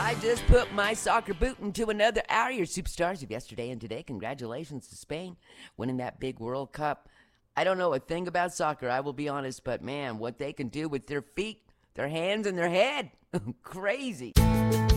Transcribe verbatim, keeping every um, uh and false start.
I just put my soccer boot into another hour. Your superstars of yesterday and today. Congratulations to Spain winning that big World Cup. I don't know a thing about soccer, I will be honest, but man, what they can do with their feet, their hands, and their head. Crazy.